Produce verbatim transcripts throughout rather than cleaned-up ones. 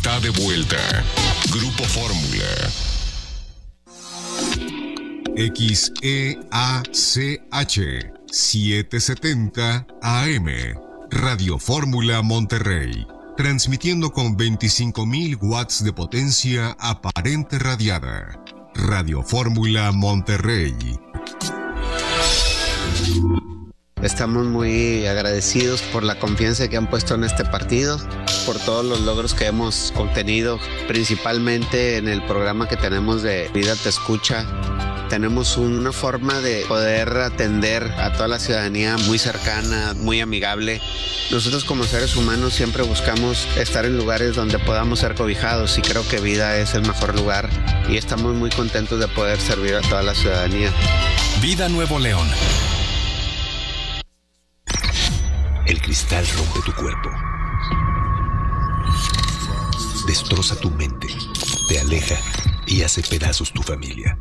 está de vuelta. Grupo Fórmula. X E A C H setecientos setenta A M. Radio Fórmula Monterrey. Transmitiendo con veinticinco mil watts de potencia aparente radiada. Radio Fórmula Monterrey. Estamos muy agradecidos por la confianza que han puesto en este partido, por todos los logros que hemos obtenido, principalmente en el programa que tenemos de Vida Te Escucha. Tenemos una forma de poder atender a toda la ciudadanía muy cercana, muy amigable. Nosotros como seres humanos siempre buscamos estar en lugares donde podamos ser cobijados y creo que Vida es el mejor lugar y estamos muy contentos de poder servir a toda la ciudadanía. Vida Nuevo León. El cristal rompe tu cuerpo, destroza tu mente, te aleja y hace pedazos tu familia.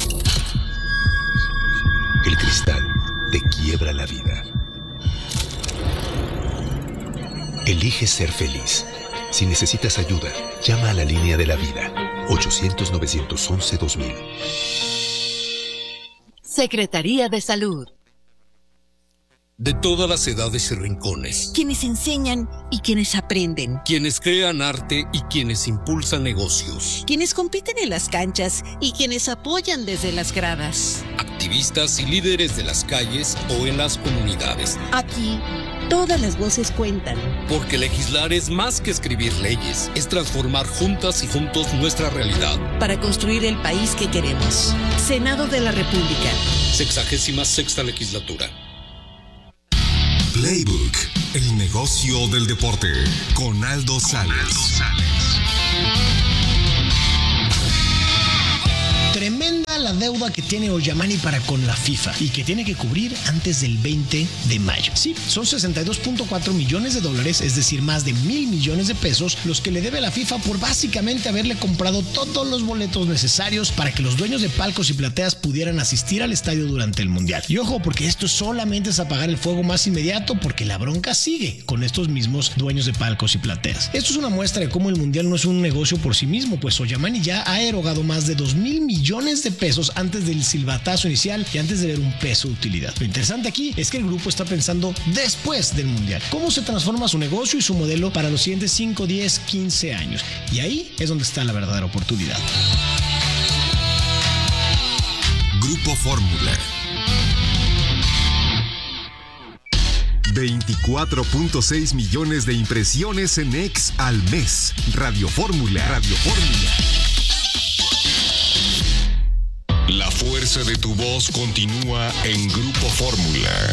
El cristal te quiebra la vida. Elige ser feliz. Si necesitas ayuda, llama a la línea de la vida, ochocientos, novecientos once, dos mil. Secretaría de Salud. De todas las edades y rincones. Quienes enseñan y quienes aprenden. Quienes crean arte y quienes impulsan negocios. Quienes compiten en las canchas y quienes apoyan desde las gradas. Activistas y líderes de las calles o en las comunidades. Aquí, todas las voces cuentan. Porque legislar es más que escribir leyes. Es transformar juntas y juntos nuestra realidad. Para construir el país que queremos. Senado de la República. Sexagésima sexta legislatura. Playbook, el negocio del deporte, con Aldo Sales. Tremenda la deuda que tiene Ollamani para con la FIFA y que tiene que cubrir antes del veinte de mayo. Sí, son sesenta y dos punto cuatro millones de dólares, es decir, más de mil millones de pesos, los que le debe la FIFA por básicamente haberle comprado todos los boletos necesarios para que los dueños de palcos y plateas pudieran asistir al estadio durante el Mundial. Y ojo, porque esto solamente es apagar el fuego más inmediato, porque la bronca sigue con estos mismos dueños de palcos y plateas. Esto es una muestra de cómo el Mundial no es un negocio por sí mismo, pues Ollamani ya ha erogado más de dos mil millones de pesos antes del silbatazo inicial y antes de ver un peso de utilidad. Lo interesante aquí es que el grupo está pensando después del Mundial. ¿Cómo se transforma su negocio y su modelo para los siguientes cinco, diez, quince años? Y ahí es donde está la verdadera oportunidad. Grupo Fórmula. veinticuatro punto seis millones de impresiones en X al mes. Radio Fórmula. Radio Fórmula. La fuerza de tu voz continúa en Grupo Fórmula.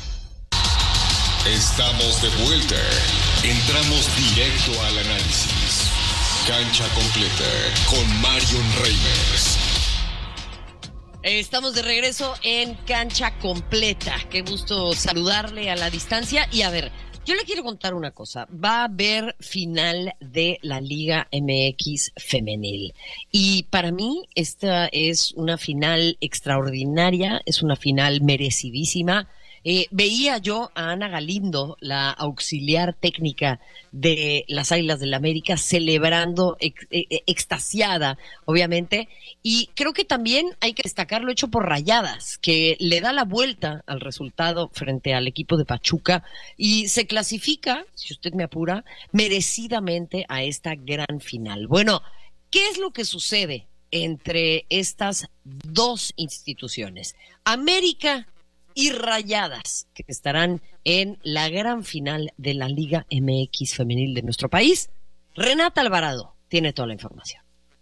Estamos de vuelta. Entramos directo al análisis. Cancha completa con Marion Reimers. Estamos de regreso en Cancha Completa. Qué gusto saludarle a la distancia. Y a ver, yo le quiero contar una cosa. Va a haber final de la Liga M X femenil. Y para mí esta es una final extraordinaria, es una final merecidísima. Eh, veía yo a Ana Galindo, la auxiliar técnica de las Águilas del la América, celebrando, ex, ex, extasiada, obviamente, y creo que también hay que destacar lo hecho por Rayadas, que le da la vuelta al resultado frente al equipo de Pachuca y se clasifica, si usted me apura, merecidamente a esta gran final. Bueno, ¿qué es lo que sucede entre estas dos instituciones? América y Rayadas, que estarán en la gran final de la Liga M X femenil de nuestro país. Renata Alvarado tiene toda la información.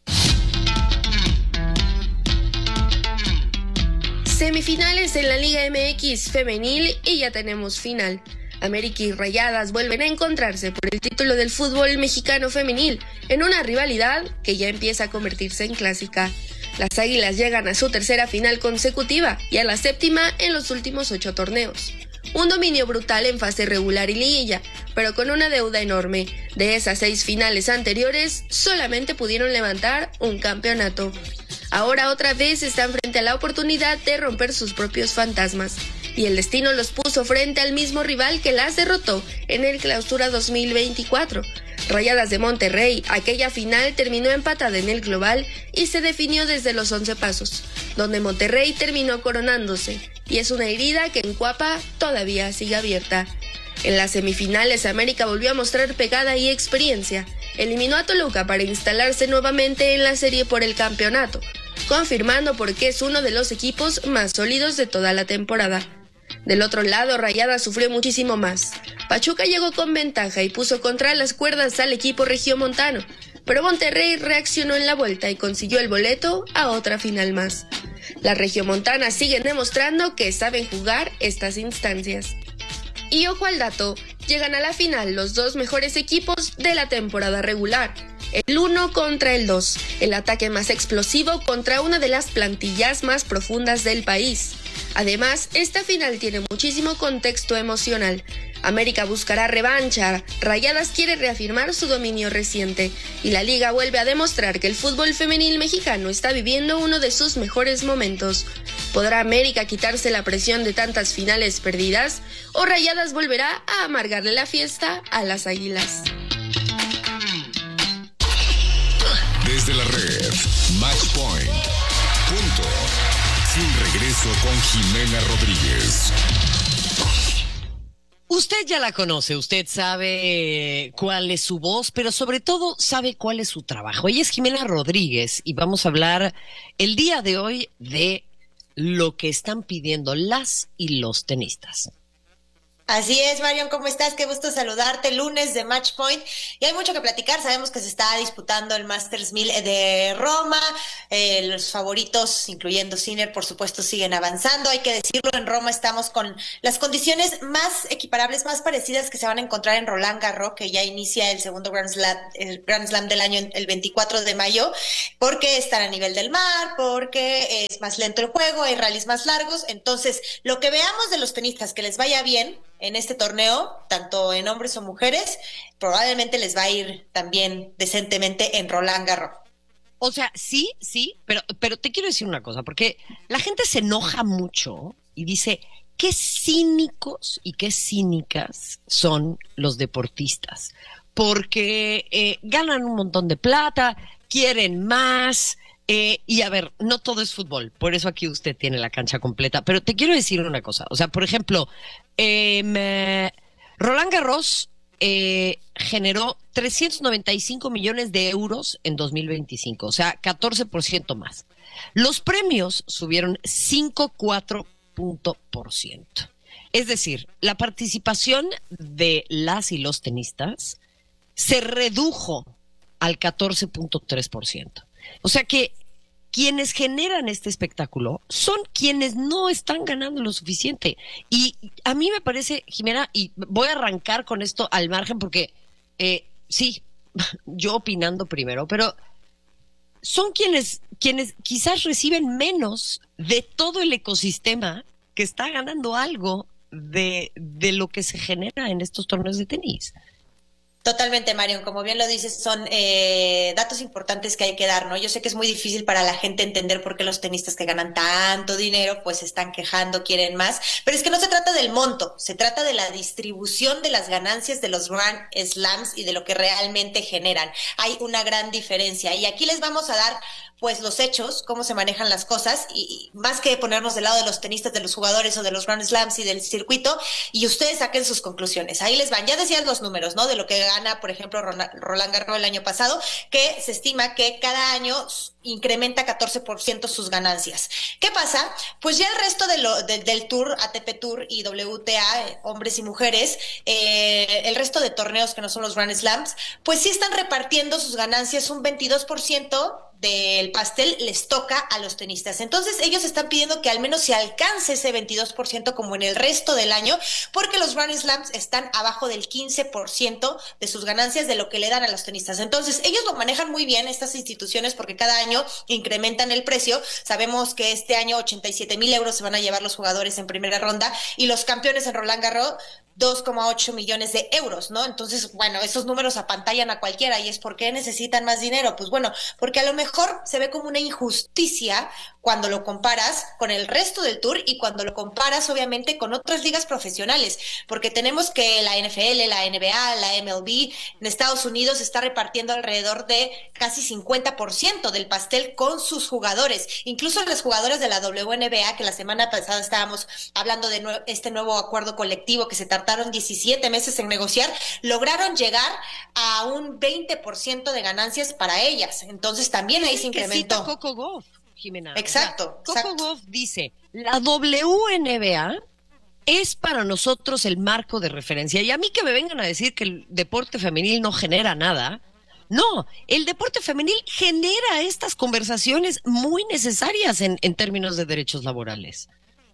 Semifinales en la Liga M X femenil y ya tenemos final. América y Rayadas vuelven a encontrarse por el título del fútbol mexicano femenil en una rivalidad que ya empieza a convertirse en clásica. Las Águilas llegan a su tercera final consecutiva y a la séptima en los últimos ocho torneos. Un dominio brutal en fase regular y liguilla, pero con una deuda enorme. De esas seis finales anteriores, solamente pudieron levantar un campeonato. Ahora otra vez están frente a la oportunidad de romper sus propios fantasmas. Y el destino los puso frente al mismo rival que las derrotó en el Clausura dos mil veinticuatro. Rayadas de Monterrey, aquella final terminó empatada en el global y se definió desde los once pasos, donde Monterrey terminó coronándose, y es una herida que en Cuapa todavía sigue abierta. En las semifinales, América volvió a mostrar pegada y experiencia. Eliminó a Toluca para instalarse nuevamente en la serie por el campeonato, confirmando por qué es uno de los equipos más sólidos de toda la temporada. Del otro lado, Rayadas sufrió muchísimo más. Pachuca llegó con ventaja y puso contra las cuerdas al equipo regiomontano, pero Monterrey reaccionó en la vuelta y consiguió el boleto a otra final más. Las regiomontanas siguen demostrando que saben jugar estas instancias. Y ojo al dato, llegan a la final los dos mejores equipos de la temporada regular, el uno contra el dos, el ataque más explosivo contra una de las plantillas más profundas del país. Además, esta final tiene muchísimo contexto emocional. América buscará revancha, Rayadas quiere reafirmar su dominio reciente y la liga vuelve a demostrar que el fútbol femenil mexicano está viviendo uno de sus mejores momentos. ¿Podrá América quitarse la presión de tantas finales perdidas o Rayadas volverá a amargarle la fiesta a las Águilas? Desde la red, Match Point. Punto. Sin regreso con Jimena Rodríguez. Usted ya la conoce, usted sabe cuál es su voz, pero sobre todo sabe cuál es su trabajo. Ella es Jimena Rodríguez y vamos a hablar el día de hoy de lo que están pidiendo las y los tenistas. Así es, Marion, ¿cómo estás? Qué gusto saludarte, lunes de Match Point. Y hay mucho que platicar, sabemos que se está disputando el Masters mil de Roma, eh, los favoritos, incluyendo Sinner, por supuesto, siguen avanzando. Hay que decirlo, en Roma estamos con las condiciones más equiparables, más parecidas que se van a encontrar en Roland Garros, que ya inicia el segundo Grand Slam, el Grand Slam del año, el veinticuatro de mayo, porque están a nivel del mar, porque es más lento el juego, hay rallies más largos. Entonces, lo que veamos de los tenistas que les vaya bien en este torneo, tanto en hombres o mujeres, probablemente les va a ir también decentemente en Roland Garros. O sea, sí, sí, pero, pero te quiero decir una cosa, porque la gente se enoja mucho y dice, qué cínicos y qué cínicas son los deportistas, porque eh, ganan un montón de plata, quieren más. Eh, y a ver, no todo es fútbol, por eso aquí usted tiene la cancha completa, pero te quiero decir una cosa, o sea, por ejemplo, eh, me, Roland Garros eh, generó trescientos noventa y cinco millones de euros en dos mil veinticinco, o sea, catorce por ciento más. Los premios subieron cinco coma cuatro puntos por ciento. Es decir, la participación de las y los tenistas se redujo al catorce punto tres por ciento. O sea que quienes generan este espectáculo son quienes no están ganando lo suficiente. Y a mí me parece, Jimena, y voy a arrancar con esto al margen porque, eh, sí, yo opinando primero, pero son quienes, quienes quizás reciben menos de todo el ecosistema que está ganando algo de, de lo que se genera en estos torneos de tenis. Totalmente, Marion, como bien lo dices, son eh, datos importantes que hay que dar, ¿no? Yo sé que es muy difícil para la gente entender por qué los tenistas que ganan tanto dinero pues se están quejando, quieren más, pero es que no se trata del monto, se trata de la distribución de las ganancias de los Grand Slams y de lo que realmente generan. Hay una gran diferencia y aquí les vamos a dar pues los hechos, cómo se manejan las cosas y, y más que ponernos del lado de los tenistas, de los jugadores o de los Grand Slams y del circuito, y ustedes saquen sus conclusiones. Ahí les van, ya decías los números, ¿no? De lo que gana, por ejemplo, Roland Garros el año pasado, que se estima que cada año incrementa catorce por ciento sus ganancias. ¿Qué pasa? Pues ya el resto de lo, de, del Tour, A T P Tour y W T A, hombres y mujeres, eh, el resto de torneos que no son los Grand Slams, pues sí están repartiendo sus ganancias, un veintidós por ciento del pastel les toca a los tenistas. Entonces ellos están pidiendo que al menos se alcance ese veintidós por ciento como en el resto del año, porque los Grand Slams están abajo del quince por ciento de sus ganancias de lo que le dan a los tenistas. Entonces ellos lo manejan muy bien, estas instituciones, porque cada año incrementan el precio. Sabemos que este año ochenta y siete mil euros se van a llevar los jugadores en primera ronda y los campeones en Roland Garros dos coma ocho millones de euros, ¿no? Entonces, bueno, esos números apantallan a cualquiera y es ¿por qué necesitan más dinero? Pues bueno, porque a lo mejor se ve como una injusticia cuando lo comparas con el resto del tour y cuando lo comparas obviamente con otras ligas profesionales, porque tenemos que la N F L, la N B A, la M L B en Estados Unidos está repartiendo alrededor de casi cincuenta por ciento del pastel con sus jugadores, incluso los jugadores de la W N B A, que la semana pasada estábamos hablando de nue- este nuevo acuerdo colectivo que se tardaron diecisiete meses en negociar, lograron llegar a un veinte por ciento de ganancias para ellas, entonces también ahí se incrementó. Que cita Coco Gauff, Jimena. Exacto, o sea, Coco exacto. Gauff dice, la W N B A es para nosotros el marco de referencia. Y a mí que me vengan a decir que el deporte femenil no genera nada. No, el deporte femenil genera estas conversaciones muy necesarias en, en términos de derechos laborales.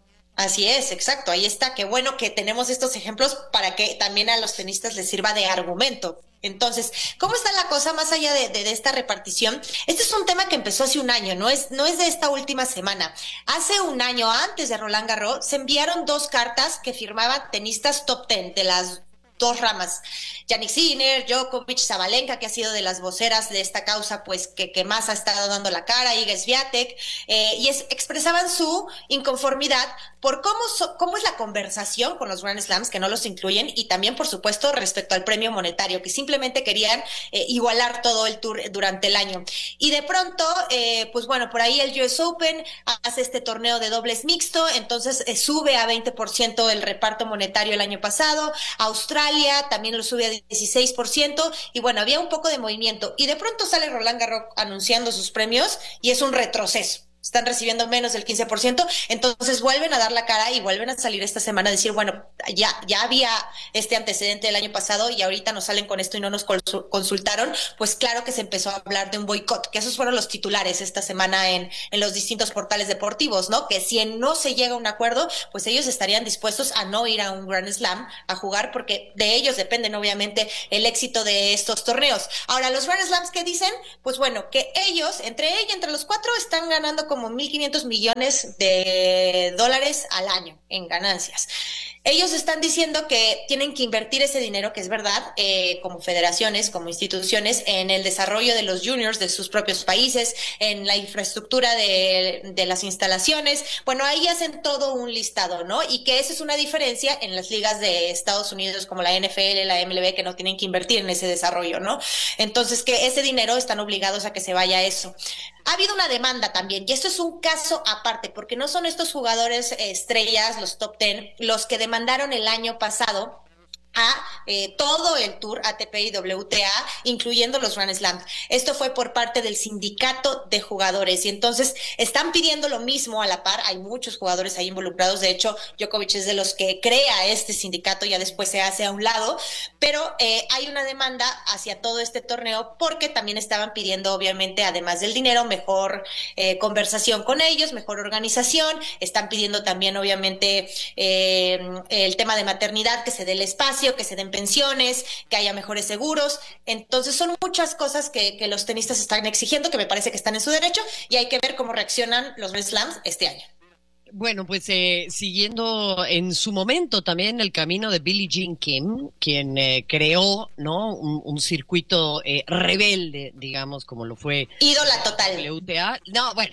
Así es, exacto. Ahí está. Qué bueno que tenemos estos ejemplos para que también a los tenistas les sirva de argumento. Entonces, ¿cómo está la cosa más allá de, de, de esta repartición? Este es un tema que empezó hace un año, no es, no es de esta última semana. Hace un año, antes de Roland Garros, se enviaron dos cartas que firmaban tenistas top ten de las dos ramas. Jannik Sinner, Djokovic, Sabalenka, que ha sido de las voceras de esta causa, pues que, que más ha estado dando la cara, Iga Swiatek, eh, y es, expresaban su inconformidad por cómo, so, cómo es la conversación con los Grand Slams, que no los incluyen, y también, por supuesto, respecto al premio monetario, que simplemente querían eh, igualar todo el tour durante el año. Y de pronto, eh, pues bueno, por ahí el U S Open hace este torneo de dobles mixto, entonces eh, sube a veinte por ciento el reparto monetario el año pasado, Australia también lo sube a dieciséis por ciento, y bueno, había un poco de movimiento, y de pronto sale Roland Garros anunciando sus premios, y es un retroceso. Están recibiendo menos del quince por ciento, entonces vuelven a dar la cara y vuelven a salir esta semana a decir, bueno, ya, ya había este antecedente del año pasado y ahorita nos salen con esto y no nos consultaron, pues claro que se empezó a hablar de un boicot, que esos fueron los titulares esta semana en, en los distintos portales deportivos, ¿no? Que si no se llega a un acuerdo, pues ellos estarían dispuestos a no ir a un Grand Slam a jugar, porque de ellos dependen obviamente el éxito de estos torneos. Ahora, los Grand Slams, ¿qué dicen? Pues bueno, que ellos, entre ellos, entre los cuatro, están ganando como mil quinientos millones de dólares al año en ganancias. Ellos están diciendo que tienen que invertir ese dinero, que es verdad, eh, como federaciones, como instituciones, en el desarrollo de los juniors de sus propios países, en la infraestructura de, de las instalaciones. Bueno, ahí hacen todo un listado, ¿no? Y que esa es una diferencia en las ligas de Estados Unidos como la N F L, la M L B, que no tienen que invertir en ese desarrollo, ¿no? Entonces, que ese dinero están obligados a que se vaya a eso. Ha habido una demanda también, y esto es un caso aparte, porque no son estos jugadores eh, estrellas, los top ten, los que demandaron el año pasado a eh, todo el Tour A T P y W T A, incluyendo los Grand Slam. Esto fue por parte del sindicato de jugadores, y entonces están pidiendo lo mismo a la par. Hay muchos jugadores ahí involucrados, de hecho Djokovic es de los que crea este sindicato, ya después se hace a un lado, pero eh, hay una demanda hacia todo este torneo, porque también estaban pidiendo, obviamente, además del dinero, mejor eh, conversación con ellos, mejor organización. Están pidiendo también, obviamente, eh, el tema de maternidad, que se dé el espacio, que se den pensiones, que haya mejores seguros. Entonces son muchas cosas que, que los tenistas están exigiendo, que me parece que están en su derecho, y hay que ver cómo reaccionan los Grand Slams este año. Bueno, pues eh, siguiendo en su momento también el camino de Billie Jean King, quien eh, creó, ¿no?, un, un circuito eh, rebelde, digamos, como lo fue ídola total. W T A. No, bueno,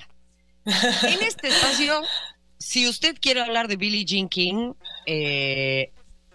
en este espacio, si usted quiere hablar de Billie Jean King, eh,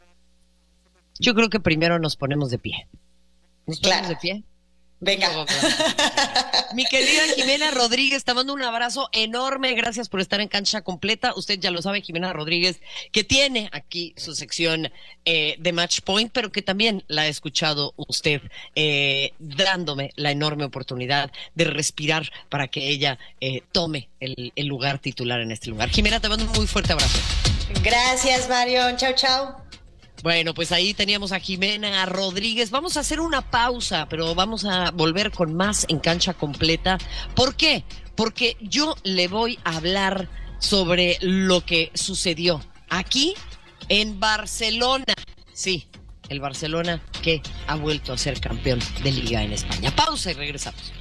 yo creo que primero nos ponemos de pie. ¿Nos ponemos claro. de pie? Venga. Mi querida Jimena Rodríguez, te mando un abrazo enorme. Gracias por estar en Cancha Completa. Usted ya lo sabe, Jimena Rodríguez, que tiene aquí su sección eh, de Match Point, pero que también la ha escuchado usted, eh, dándome la enorme oportunidad de respirar para que ella eh, tome el, el lugar titular en este lugar. Jimena, te mando un muy fuerte abrazo. Gracias, Marion. Chao, chao. Bueno, pues ahí teníamos a Jimena Rodríguez. Vamos a hacer una pausa, pero vamos a volver con más en Cancha Completa. ¿Por qué? Porque yo le voy a hablar sobre lo que sucedió aquí en Barcelona. Sí, el Barcelona que ha vuelto a ser campeón de Liga en España. Pausa y regresamos.